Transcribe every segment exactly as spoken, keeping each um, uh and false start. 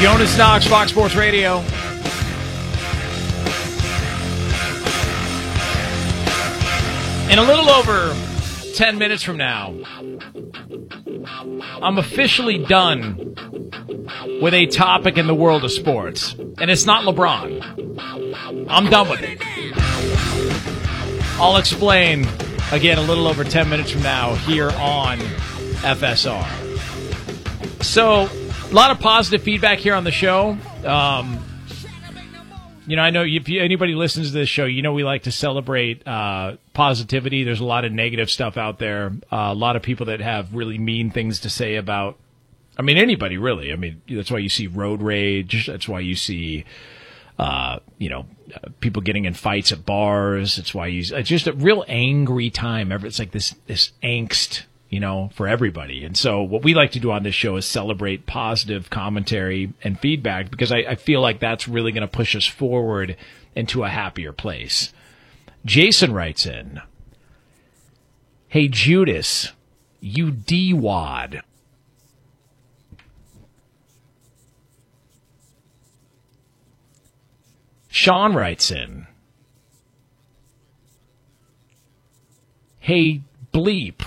Jonas Knox, Fox Sports Radio. In a little over ten minutes from now, I'm officially done with a topic in the world of sports. And it's not LeBron. I'm done with it. I'll explain again a little over ten minutes from now here on F S R. So, a lot of positive feedback here on the show. Um, you know, I know if you, anybody listens to this show, you know we like to celebrate uh, positivity. There's a lot of negative stuff out there. Uh, a lot of people that have really mean things to say about, I mean, anybody really. I mean, that's why you see road rage. That's why you see, uh, you know, uh, people getting in fights at bars. It's why you, it's just a real angry time. It's like this, this angst, you know, for everybody. And so what we like to do on this show is celebrate positive commentary and feedback, because I, I feel like that's really going to push us forward into a happier place. Jason writes in, "Hey, Judas, you D-wad." Sean writes in, "Hey, bleep.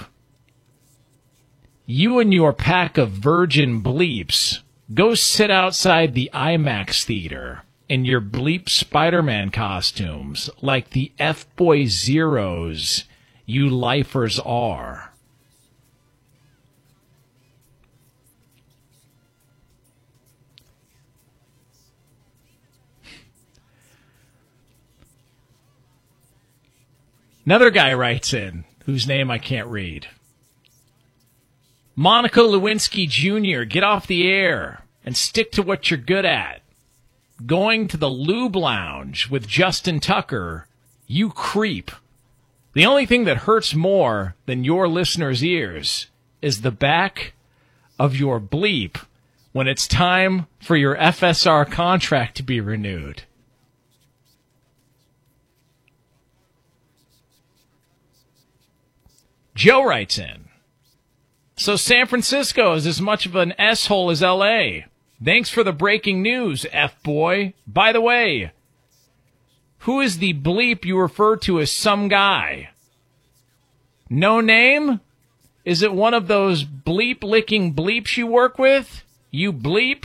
You and your pack of virgin bleeps, go sit outside the IMAX theater in your bleep Spider-Man costumes like the F-Boy Zeros you lifers are." Another guy writes in, whose name I can't read. "Monica Lewinsky Junior, get off the air and stick to what you're good at. Going to the Lube Lounge with Justin Tucker, you creep. The only thing that hurts more than your listeners' ears is the back of your bleep when it's time for your F S R contract to be renewed." Joe writes in, "So San Francisco is as much of an S-hole as L A. Thanks for the breaking news, F-boy. By the way, who is the bleep you refer to as some guy? No name? Is it one of those bleep-licking bleeps you work with? You bleep?"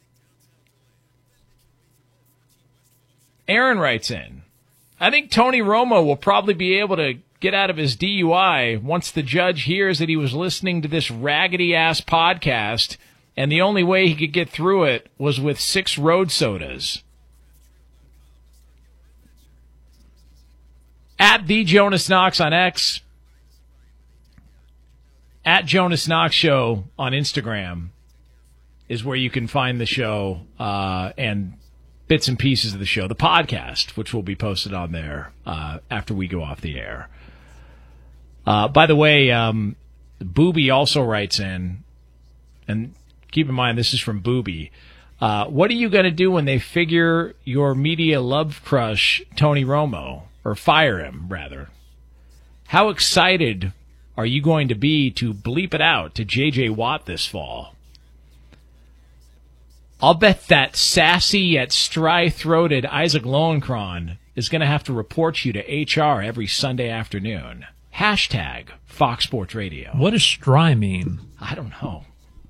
Aaron writes in, "I think Tony Romo will probably be able to get out of his D U I once the judge hears that he was listening to this raggedy-ass podcast, and the only way he could get through it was with six road sodas." At the Jonas Knox on X, at Jonas Knox Show on Instagram is where you can find the show uh, and bits and pieces of the show, the podcast, which will be posted on there uh, after we go off the air. Uh, by the way, um, Booby also writes in, and keep in mind this is from Booby, uh, what are you going to do when they figure your media love crush, Tony Romo, or fire him, rather? How excited are you going to be to bleep it out to J J Watt this fall? I'll bet that sassy yet stry-throated Isaac Lowenkron is going to have to report you to H R every Sunday afternoon. Hashtag Fox Sports Radio. What does stry mean? I don't know.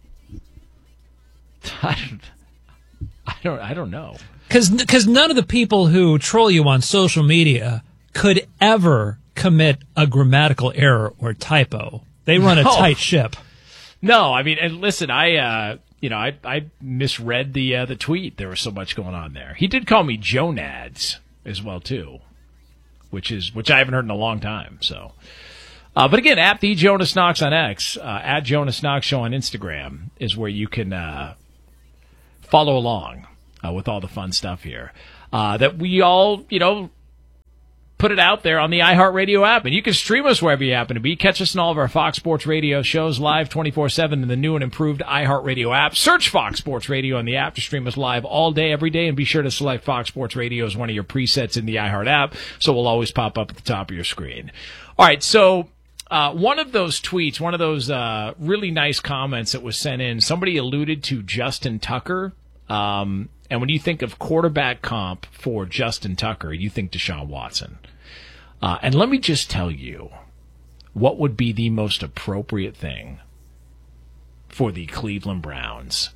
I don't. I don't. I don't know. Because none of the people who troll you on social media could ever commit a grammatical error or typo. They run a No. tight ship. No, I mean, and listen, I, uh, you know, I, I misread the uh, the tweet. There was so much going on there. He did call me Jonads as well too, which is which I haven't heard in a long time. So, uh, but again, at the Jonas Knox on X, uh, at Jonas Knox Show on Instagram is where you can uh, follow along uh, with all the fun stuff here. Uh, that we all, you know, put it out there on the iHeartRadio app, and you can stream us wherever you happen to be. Catch us in all of our Fox Sports Radio shows live twenty-four seven in the new and improved iHeartRadio app. Search Fox Sports Radio on the app to stream us live all day, every day, and be sure to select Fox Sports Radio as one of your presets in the iHeart app, so we'll always pop up at the top of your screen. All right, so uh, one of those tweets, one of those uh, really nice comments that was sent in, somebody alluded to Justin Tucker Um, and when you think of quarterback comp for Justin Tucker, you think Deshaun Watson. Uh, and let me just tell you what would be the most appropriate thing for the Cleveland Browns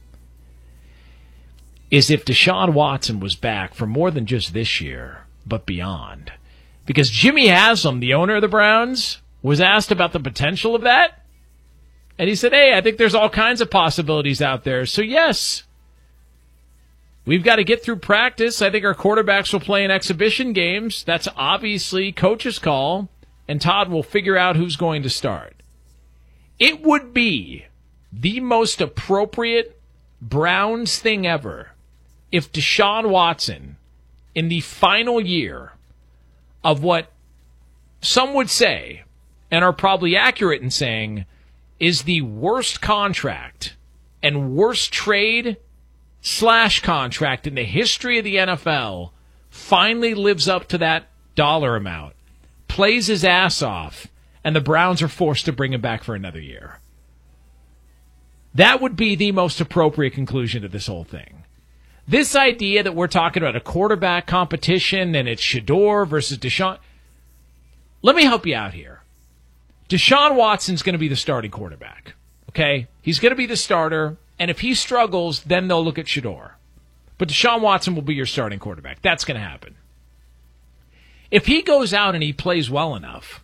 is if Deshaun Watson was back for more than just this year, but beyond. Because Jimmy Haslam, the owner of the Browns, was asked about the potential of that. And he said, hey, I think there's all kinds of possibilities out there. So yes, we've got to get through practice. I think our quarterbacks will play in exhibition games. That's obviously coach's call. And Todd will figure out who's going to start. It would be the most appropriate Browns thing ever if Deshaun Watson, in the final year of what some would say, and are probably accurate in saying, is the worst contract and worst trade slash contract in the history of the N F L, finally lives up to that dollar amount, plays his ass off, and the Browns are forced to bring him back for another year. That would be the most appropriate conclusion to this whole thing. This idea that we're talking about a quarterback competition and it's Shedeur versus Deshaun. Let me help you out here. Deshaun Watson's going to be the starting quarterback. Okay? He's going to be the starter, and if he struggles, then they'll look at Shedeur. But Deshaun Watson will be your starting quarterback. That's going to happen. If he goes out and he plays well enough,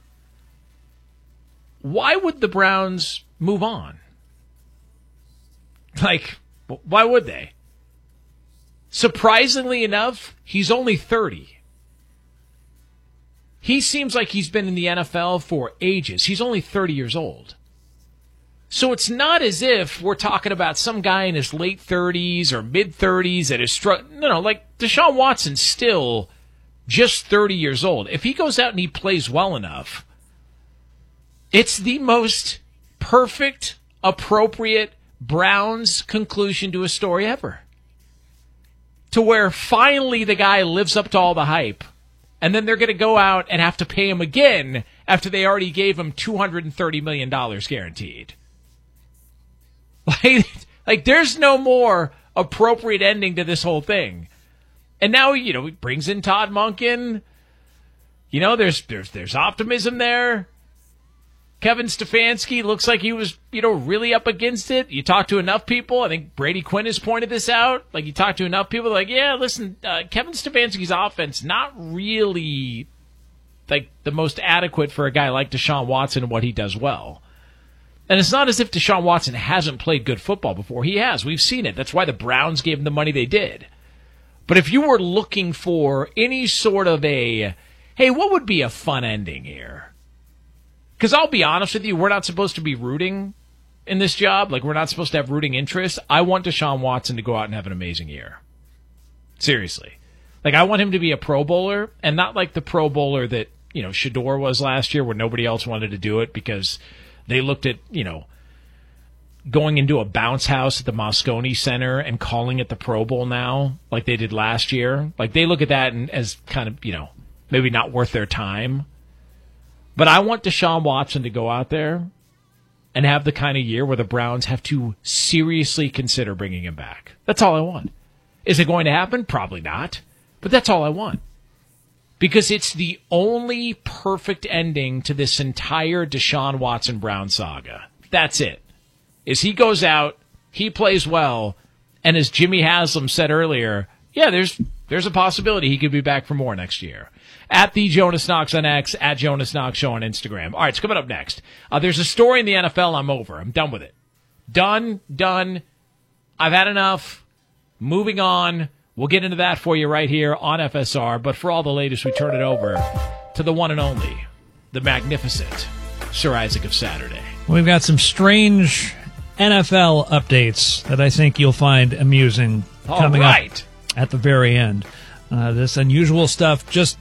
why would the Browns move on? Like, why would they? Surprisingly enough, he's only thirty. He seems like he's been in the N F L for ages. He's only thirty years old. So it's not as if we're talking about some guy in his late thirties or mid-thirties that is struggling. No, no, like Deshaun Watson's still just thirty years old. If he goes out and he plays well enough, it's the most perfect, appropriate Browns conclusion to a story ever. To where finally the guy lives up to all the hype, and then they're going to go out and have to pay him again after they already gave him two hundred thirty million dollars guaranteed. Like, like, there's no more appropriate ending to this whole thing. And now, you know, he brings in Todd Monken. You know, there's there's there's optimism there. Kevin Stefanski looks like he was, you know, really up against it. You talk to enough people, I think Brady Quinn has pointed this out. Like, you talk to enough people, like, yeah, listen, uh, Kevin Stefanski's offense not really, like, the most adequate for a guy like Deshaun Watson and what he does well. And it's not as if Deshaun Watson hasn't played good football before. He has. We've seen it. That's why the Browns gave him the money they did. But if you were looking for any sort of a, hey, what would be a fun ending here? Because I'll be honest with you, we're not supposed to be rooting in this job. Like, we're not supposed to have rooting interest. I want Deshaun Watson to go out and have an amazing year. Seriously. Like, I want him to be a Pro Bowler, and not like the Pro Bowler that, you know, Shedeur was last year, where nobody else wanted to do it because they looked at, you know, going into a bounce house at the Moscone Center and calling it the Pro Bowl now, like they did last year. Like, they look at that and, as kind of, you know, maybe not worth their time. But I want Deshaun Watson to go out there and have the kind of year where the Browns have to seriously consider bringing him back. That's all I want. Is it going to happen? Probably not. But that's all I want. Because it's the only perfect ending to this entire Deshaun Watson Brown saga. That's it. Is he goes out, he plays well, and as Jimmy Haslam said earlier, yeah, there's there's a possibility he could be back for more next year. At the Jonas Knox on X, at Jonas Knox Show on Instagram. All right, it's coming up next. Uh, there's a story in the N F L I'm over. I'm done with it. Done, done. I've had enough. Moving on. We'll get into that for you right here on F S R. But for all the latest, we turn it over to the one and only, the magnificent Sir Isaac of Saturday. We've got some strange N F L updates that I think you'll find amusing all coming right. up at the very end. Uh, this unusual stuff just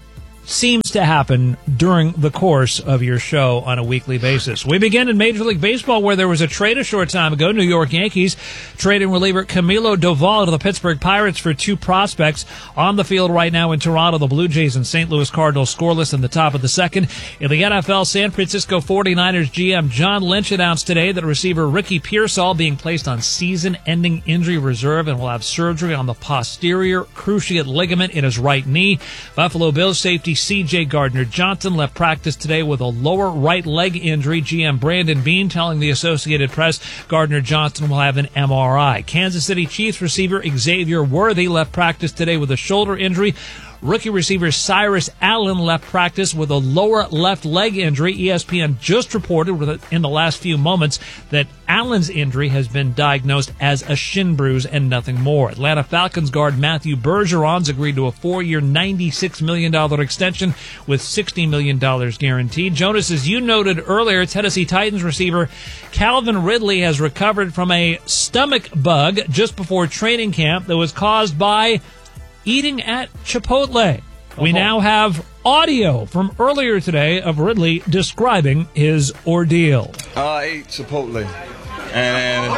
seems to happen during the course of your show on a weekly basis. We begin in Major League Baseball, where there was a trade a short time ago. New York Yankees trading reliever Camilo Doval to the Pittsburgh Pirates for two prospects. On the field right now in Toronto, the Blue Jays and Saint Louis Cardinals scoreless in the top of the second. In the N F L, San Francisco forty-niners G M John Lynch announced today that receiver Ricky Pearsall being placed on season-ending injury reserve and will have surgery on the posterior cruciate ligament in his right knee. Buffalo Bills safety C J Gardner-Johnson left practice today with a lower right leg injury. G M Brandon Beane telling the Associated Press Gardner-Johnson will have an M R I. Kansas City Chiefs receiver Xavier Worthy left practice today with a shoulder injury. Rookie receiver Cyrus Allen left practice with a lower left leg injury. E S P N just reported in the last few moments that Allen's injury has been diagnosed as a shin bruise and nothing more. Atlanta Falcons guard Matthew Bergeron's agreed to a four-year, ninety-six million dollars extension with sixty million dollars guaranteed. Jonas, as you noted earlier, Tennessee Titans receiver Calvin Ridley has recovered from a stomach bug just before training camp that was caused by eating at Chipotle. We now have audio from earlier today of Ridley describing his ordeal. Uh, I ate Chipotle. And,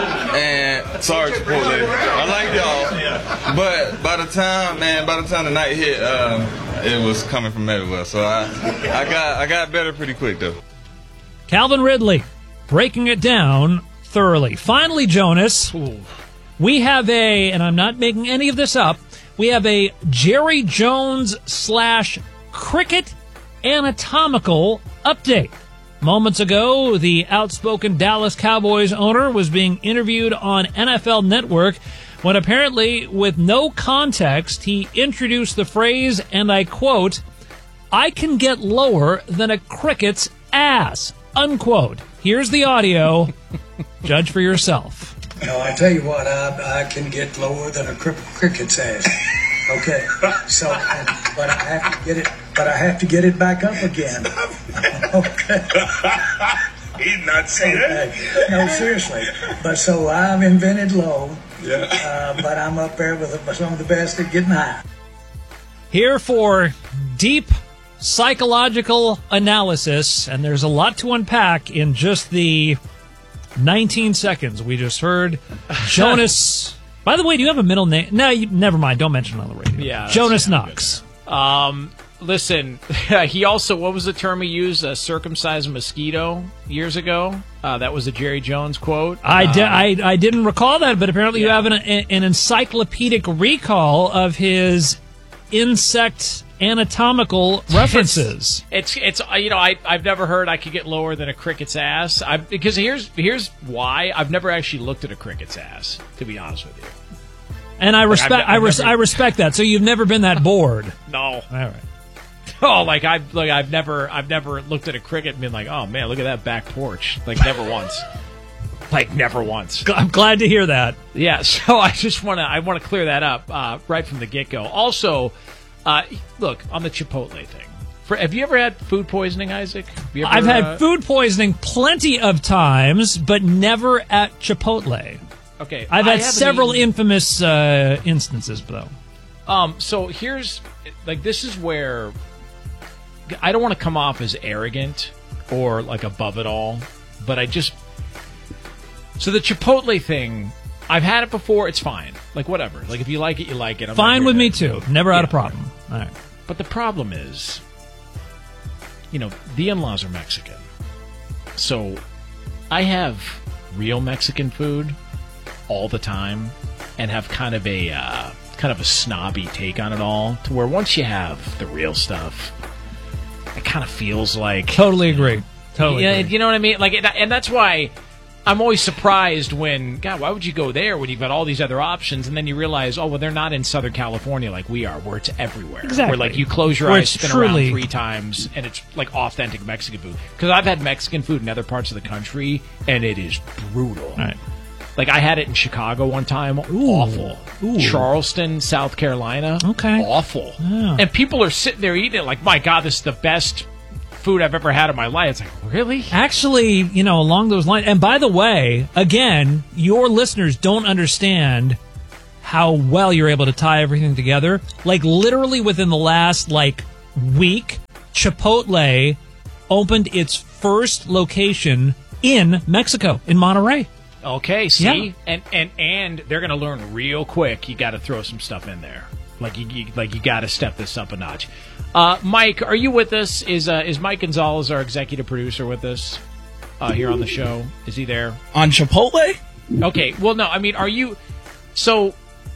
and sorry, Chipotle. I like y'all. But by the time, man, by the time the night hit, uh, it was coming from everywhere. So I, I got, I got better pretty quick, though. Calvin Ridley breaking it down thoroughly. Finally, Jonas, Ooh. we have a, and I'm not making any of this up, we have a Jerry Jones slash cricket anatomical update. Moments ago, the outspoken Dallas Cowboys owner was being interviewed on N F L Network when apparently, with no context, he introduced the phrase, and I quote, "I can get lower than a cricket's ass," unquote. Here's the audio. Judge for yourself. No, I tell you what, I, I can get lower than a cri- cricket's ass. Okay, so, but I have to get it, but I have to get it back up again. Okay. He's not saying that. No, seriously. But so I've invented low, yeah. uh, but I'm up there with some of the best at getting high. Here for deep psychological analysis, and there's a lot to unpack in just the nineteen seconds we just heard. Jonas. By the way, do you have a middle name? No, you, never mind. Don't mention it on the radio. Yeah, Jonas Knox. Um, listen, he also, what was the term he used? A circumcised mosquito years ago. Uh, that was a Jerry Jones quote. I, um, di- I, I didn't recall that, but apparently yeah. you have an, an encyclopedic recall of his insect anatomical references. It's, it's, it's you know, I, I've never heard I could get lower than a cricket's ass. I, because here's here's why. I've never actually looked at a cricket's ass, to be honest with you. And I respect like, I've, I've I, res- never... I respect that. So you've never been that bored. No. All right. Oh, like I've like I've never I've never looked at a cricket and been like, oh man, look at that back porch. Like never once. Like never once. I'm glad to hear that. Yeah. So I just want to I want to clear that up uh, right from the get go. Also. Uh, look, on the Chipotle thing. For, have you ever had food poisoning, Isaac? Have you ever, I've had uh, food poisoning plenty of times, but never at Chipotle. Okay. I've I had several eaten, infamous uh, instances, though. Um. So here's, like, this is where I don't want to come off as arrogant or, like, above it all, but I just... So the Chipotle thing... I've had it before. It's fine. Like, whatever. Like, if you like it, you like it. I'm fine with me, to, too. Never had yeah, a problem. All right. But the problem is, you know, the in-laws are Mexican. So I have real Mexican food all the time and have kind of a uh, kind of a snobby take on it all, to where once you have the real stuff, it kind of feels like... Totally agree. Totally yeah, agree. You know what I mean? Like, and that's why... I'm always surprised when, God, why would you go there when you've got all these other options, and then you realize, oh, well, they're not in Southern California like we are, where it's everywhere. Exactly. Where, like, you close your where eyes, spin truly... around three times, and it's, like, authentic Mexican food. Because I've had Mexican food in other parts of the country, and it is brutal. All right. Like, I had it in Chicago one time. Ooh. Awful. Ooh. Charleston, South Carolina. Okay. Awful. Yeah. And people are sitting there eating it like, my God, this is the best food I've ever had in my life. It's like, really? Actually, you know, along those lines, and by the way, again, your listeners don't understand how well you're able to tie everything together. Like, literally within the last, like, week, Chipotle opened its first location in Mexico, in Monterrey. Okay, see? Yeah. And, and, and they're going to learn real quick. You got to throw some stuff in there. Like you, you like you got to step this up a notch. Uh, Mike, are you with us? Is uh, is Mike Gonzalez, our executive producer, with us uh, here on the show? Is he there? On Chipotle? Okay. Well, no. I mean, are you? So,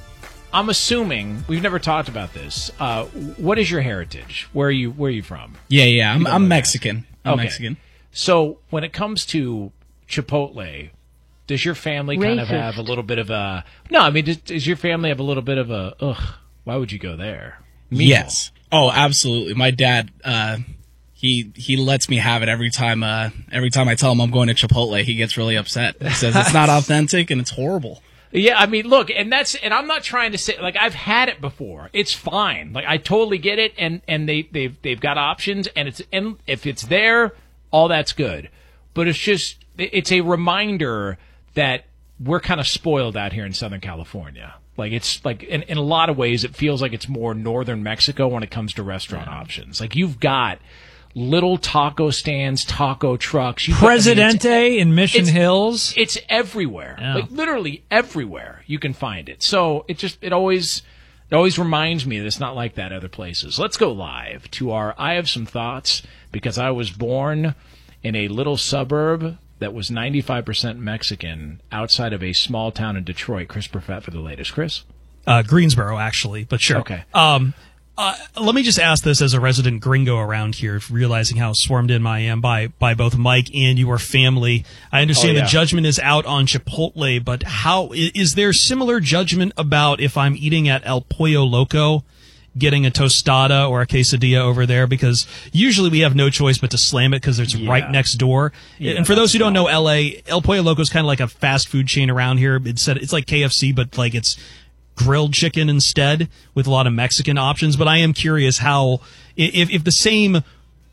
I'm assuming we've never talked about this. Uh, what is your heritage? Where are you? Where are you from? Yeah, yeah. I'm, I'm Mexican. I'm Okay. Mexican. So, when it comes to Chipotle, does your family kind of have a little bit of a? No, I mean, does, does your family have a little bit of a? Ugh. Why would you go there? Meanwhile. Yes. Oh, absolutely. My dad, uh, he he lets me have it every time. Uh, every time I tell him I'm going to Chipotle, he gets really upset. He says it's not authentic and it's horrible. Yeah, I mean, look, and that's, and I'm not trying to say, like, I've had it before. It's fine. Like, I totally get it, and and they they've they've got options, and it's and if it's there, all that's good. But it's just, it's a reminder that we're kind of spoiled out here in Southern California. Like, it's like, in, in a lot of ways, it feels like it's more northern Mexico when it comes to restaurant yeah. options. Like, you've got little taco stands, taco trucks. You've Presidente got, I mean, in Mission it's, Hills. It's everywhere. Yeah. Like, literally everywhere you can find it. So, it just, it always, it always reminds me that it's not like that other places. Let's go live to our I Have Some Thoughts, because I was born in a little suburb that was ninety-five percent Mexican outside of a small town in Detroit. Chris Perfett for the latest. Chris? Uh, Greensboro, actually, but sure. Okay. Um, uh, let me just ask this as a resident gringo around here, realizing how swarmed in I am by, by both Mike and your family. I understand Oh, yeah. the judgment is out on Chipotle, but how is there similar judgment about if I'm eating at El Pollo Loco, getting a tostada or a quesadilla over there? Because usually we have no choice but to slam it because it's Yeah. right next door. Yeah, and for those who that's don't know L A, El Pollo Loco is kind of like a fast food chain around here. It's it's like K F C, but like it's grilled chicken instead with a lot of Mexican options. But I am curious how if if the same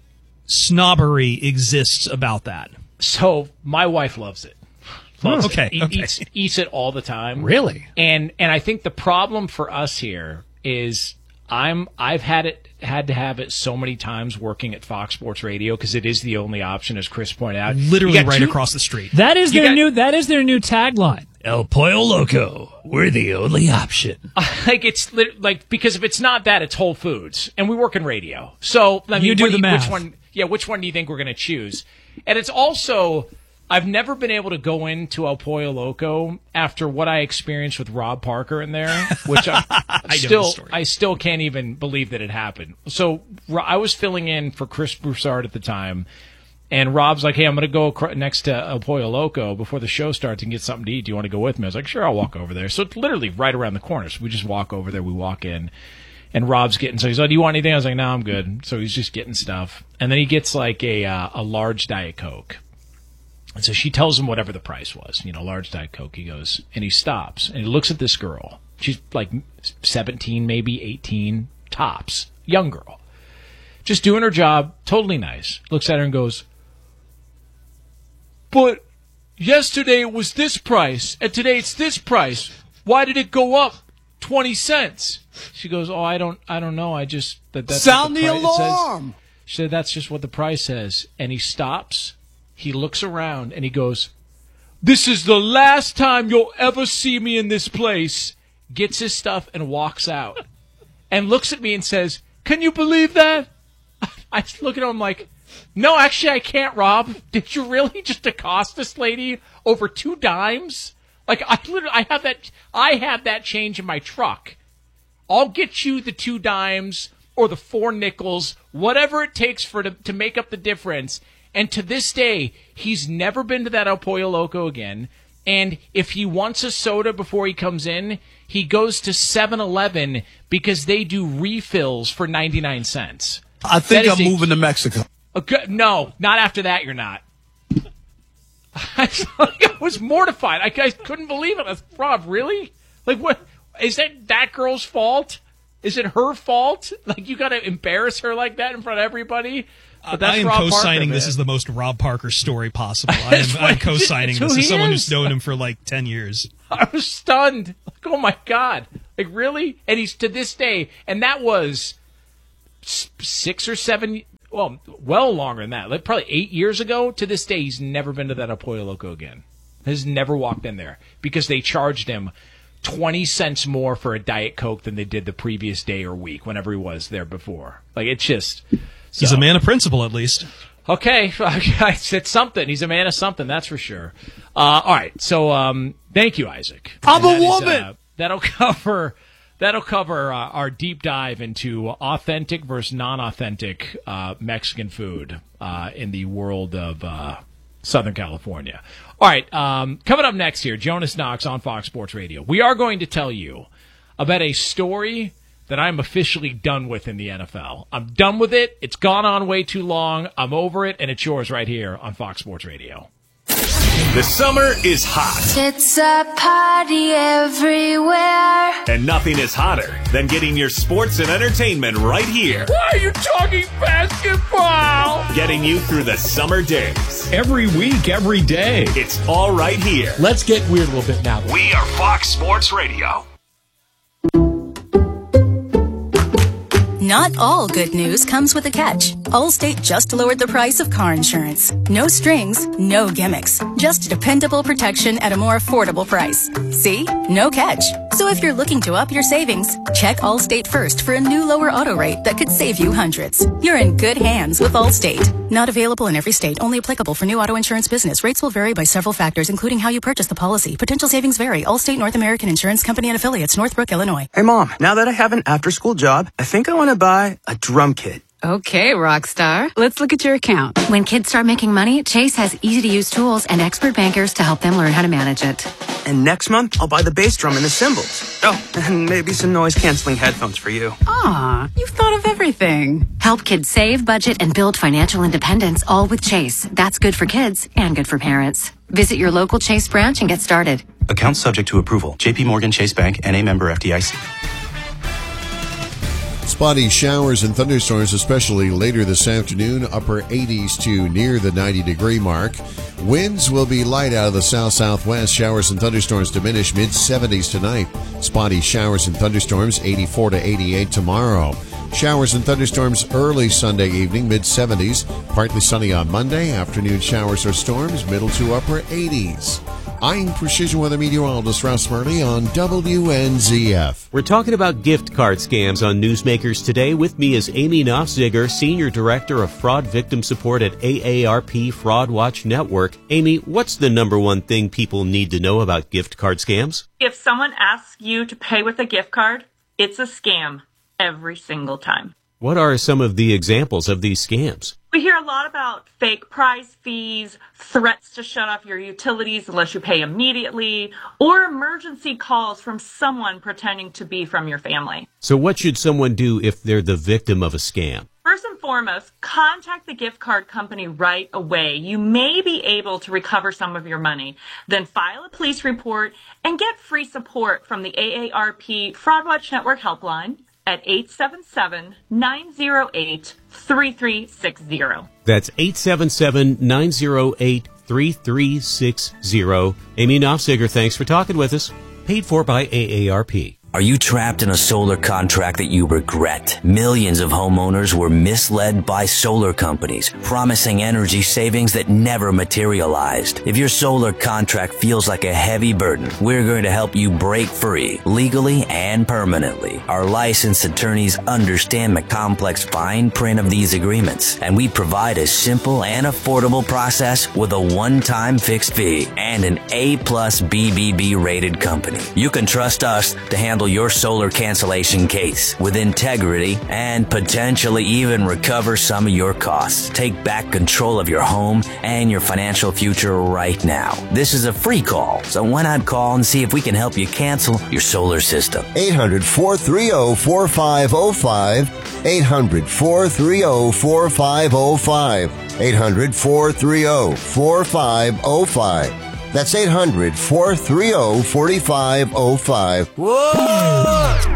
snobbery exists about that. So, my wife loves it. Loves okay, it. E- okay. Eats, eats it all the time. Really? And and I think the problem for us here is I'm I've had it had to have it so many times working at Fox Sports Radio because it is the only option, as Chris pointed out. Literally You got right two- across the street. That is You their got- new. That is their new tagline. El Pollo Loco. We're the only option. Like it's lit- like because if it's not that, it's Whole Foods, and we work in radio. So I mean, You do what the you- math. Which one? Yeah, which one do you think we're going to choose? And it's also, I've never been able to go into El Pollo Loco after what I experienced with Rob Parker in there, which I, the still story. I still can't even believe that it happened. So Ro- I was filling in for Chris Broussard at the time. And Rob's like, hey, I'm going to go acro- next to El Pollo Loco before the show starts and get something to eat. Do you want to go with me? I was like, sure, I'll walk over there. So it's literally right around the corner. So we just walk over there. We walk in. And Rob's getting, so he's like, do you want anything? I was like, no, I'm good. So he's just getting stuff. And then he gets like a uh, a large Diet Coke. And so she tells him whatever the price was, you know, large Diet Coke. He goes, and he stops. And he looks at this girl. She's like seventeen, maybe eighteen, tops. Young girl. Just doing her job. Totally nice. Looks at her and goes, but yesterday it was this price, and today it's this price. Why did it go up twenty cents? She goes, oh, I don't, I don't know. I just that that's Sound what the pri- it says." alarm. She said, that's just what the price says. And he stops. He looks around and he goes, this is the last time you'll ever see me in this place. Gets his stuff and walks out, and looks at me and says, can you believe that? I look at him like, no, actually I can't, Rob. Did you really just accost this lady over two dimes? Like, I literally, I have that, I have that change in my truck. I'll get you the two dimes or the four nickels, whatever it takes for to, to make up the difference. And to this day, he's never been to that El Pollo Loco again. And if he wants a soda before he comes in, he goes to seven eleven because they do refills for ninety-nine cents. I think That is I'm a- moving to Mexico. Okay, no, not after that. You're not. I was mortified. I, I couldn't believe it. I was, Rob, really? Like, what? Is that that girl's fault? Is it her fault? Like, you got to embarrass her like that in front of everybody? But that's I am Rob Parker, co-signing this man. is the most Rob Parker story possible. I am, It's I'm what- co-signing it's who this as he someone is. who's known him for like ten years. I was stunned. Like, oh my God. Like, really? And he's to this day, and that was six or seven, well, well longer than that, like probably eight years ago. To this day, he's never been to that El Pollo Loco again. Has never walked in there because they charged him twenty cents more for a Diet Coke than they did the previous day or week whenever he was there before. Like, it's just... So. He's a man of principle, at least. Okay, it's something. He's a man of something, that's for sure. Uh, all right, so um, thank you, Isaac. I'm And a that woman! Is, uh, that'll cover... That'll cover uh, our deep dive into authentic versus non-authentic uh, Mexican food uh, in the world of uh, Southern California. All right, um, coming up next here, Jonas Knox on Fox Sports Radio. We are going to tell you about a story that I'm officially done with in the N F L. I'm done with it. It's gone on way too long. I'm over it, and it's yours right here on Fox Sports Radio. The summer is hot. It's a party everywhere. And nothing is hotter than getting your sports and entertainment right here. Why are you talking basketball? Getting you through the summer days. Every week, every day. It's all right here. Let's get weird a little bit now. We are Fox Sports Radio. Not all good news comes with a catch. Allstate just lowered the price of car insurance. No strings, no gimmicks. Just dependable protection at a more affordable price. See? No catch. So if you're looking to up your savings, check Allstate first for a new lower auto rate that could save you hundreds. You're in good hands with Allstate. Not available in every state. Only applicable for new auto insurance business. Rates will vary by several factors, including how you purchase the policy. Potential savings vary. Allstate North American Insurance Company and Affiliates, Northbrook, Illinois. Hey, Mom, now that I have an after-school job, I think I want to buy a drum kit. Okay, Rockstar. Let's look at your account. When kids start making money, Chase has easy-to-use tools and expert bankers to help them learn how to manage it. And next month, I'll buy the bass drum and the cymbals. Oh, and maybe some noise-canceling headphones for you. Aw, you've thought of everything. Help kids save, budget, and build financial independence, all with Chase. That's good for kids and good for parents. Visit your local Chase branch and get started. Account subject to approval. J P Morgan Chase Bank, N A member F D I C. Spotty showers and thunderstorms, especially later this afternoon, upper eighties to near the ninety degree mark. Winds will be light out of the south-southwest. Showers and thunderstorms diminish mid seventies tonight. Spotty showers and thunderstorms eighty-four to eighty-eight tomorrow. Showers and thunderstorms early Sunday evening, mid seventies. Partly sunny on Monday. Afternoon showers or storms, middle to upper eighties. I'm Precision Weather Meteorologist Russ Murray on W N Z F. We're talking about gift card scams on Newsmakers Today. With me is Amy Knopfziger, Senior Director of Fraud Victim Support at A A R P Fraud Watch Network. Amy, what's the number one thing people need to know about gift card scams? If someone asks you to pay with a gift card, it's a scam every single time. What are some of the examples of these scams? We hear a lot about fake prize fees, threats to shut off your utilities unless you pay immediately, or emergency calls from someone pretending to be from your family. So what should someone do if they're the victim of a scam? First and foremost, contact the gift card company right away. You may be able to recover some of your money. Then file a police report and get free support from the A A R P Fraud Watch Network helpline at eight seven seven, nine zero eight, three three six zero. That's eight seven seven, nine zero eight, three three six zero. Amy Knopfziger, thanks for talking with us. Paid for by A A R P. Are you trapped in a solar contract that you regret? Millions of homeowners were misled by solar companies, promising energy savings that never materialized. If your solar contract feels like a heavy burden, we're going to help you break free, legally and permanently. Our licensed attorneys understand the complex fine print of these agreements, and we provide a simple and affordable process with a one-time fixed fee and an A plus B B B rated company. You can trust us to handle your solar cancellation case with integrity and potentially even recover some of your costs. Take back control of your home and your financial future right now. This is a free call, so why not call and see if we can help you cancel your solar system? eight hundred, four three zero, four five zero five. eight hundred, four three zero, four five zero five. eight hundred, four three zero, four five zero five. That's eight hundred, four three zero, four five zero five. Whoa!